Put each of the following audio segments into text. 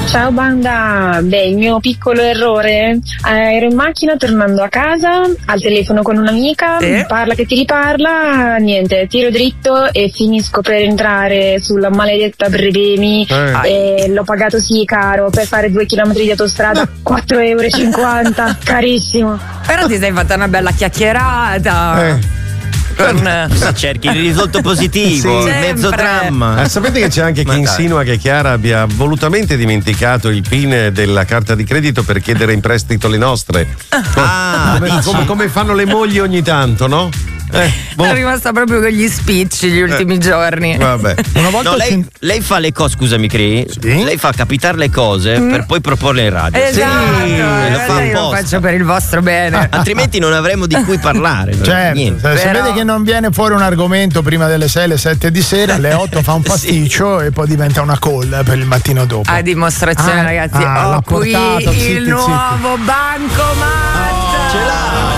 Ciao banda, il mio piccolo errore, ero in macchina tornando a casa, al telefono con un'amica, parla che ti riparla, niente, tiro dritto e finisco per entrare sulla maledetta Brebemi e l'ho pagato sì caro, per fare 2 chilometri di autostrada, 4,50 €, carissimo. Però ti sei fatta una bella chiacchierata. Cosa cerchi? Il risultato positivo, il mezzo dramma. Sapete che c'è anche chi insinua che Chiara abbia volutamente dimenticato il PIN della carta di credito per chiedere in prestito le nostre. Come fanno le mogli ogni tanto, no? È rimasta proprio con gli spicci gli ultimi giorni. Vabbè. Una volta lei fa le cose, scusami Cri, lei fa capitare le cose per poi proporle in radio. Esatto, lo fa io lo faccio per il vostro bene. Altrimenti non avremo di cui parlare. Certo, se vede che non viene fuori un argomento prima delle 6, le 7 di sera, alle 8 fa un pasticcio e poi diventa una call per il mattino dopo. A dimostrazione, ragazzi, ho qui il nuovo bancomat. Ce l'ha.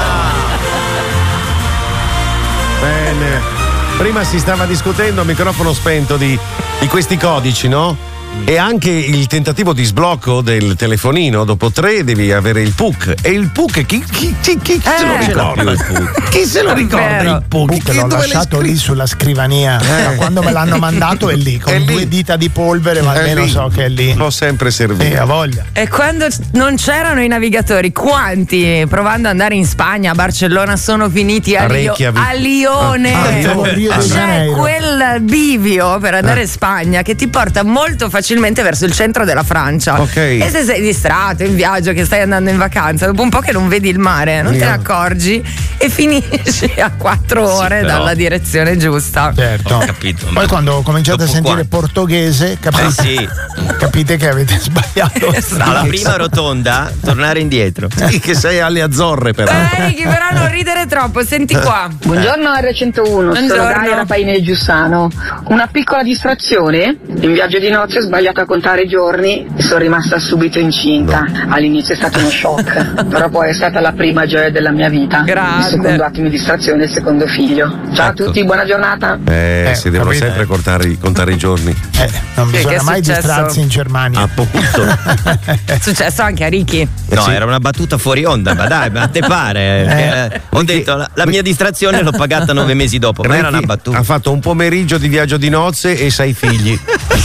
Bene. Prima si stava discutendo a microfono spento di questi codici, no? E anche il tentativo di sblocco del telefonino, dopo 3 devi avere il PUC. E il PUC chi se lo ricorda? Chi se lo ricorda il PUC? L'ho lasciato lì sulla scrivania. Quando me l'hanno mandato è lì, con 2 dita di polvere, ma almeno so che è lì. Può sempre servire. Ha voglia. E quando non c'erano i navigatori, quanti provando ad andare in Spagna, a Barcellona, sono finiti a Lione? C'è quel bivio per andare in Spagna che ti porta molto facilmente verso il centro della Francia. E se sei distratto in viaggio, che stai andando in vacanza, dopo un po' che non vedi il mare, non te ne accorgi e finisci a 4 ore dalla direzione giusta. Certo. Ho capito. Poi quando cominciate a sentire portoghese capite che avete sbagliato. Alla prima rotonda tornare indietro. Che sei alle Azzorre però. Ricky, però non ridere troppo, senti qua. Buongiorno R101, sono Gaia Rapaini del Giussano. Una piccola distrazione, in viaggio di nozze ho sbagliato a contare i giorni e sono rimasta subito incinta. All'inizio è stato uno shock, però poi è stata la prima gioia della mia vita. Grande. Il secondo attimo di distrazione, il secondo figlio. Ciao a tutti, buona giornata. Si devono sempre contare i giorni. Non bisogna mai distrarsi in Germania. Appunto. È successo anche a Ricky. No, era una battuta fuori onda, ma dai, ma a te pare? Ho detto, la mia distrazione l'ho pagata 9 mesi dopo, ma era una battuta. Ha fatto un pomeriggio di viaggio di nozze e 6 figli.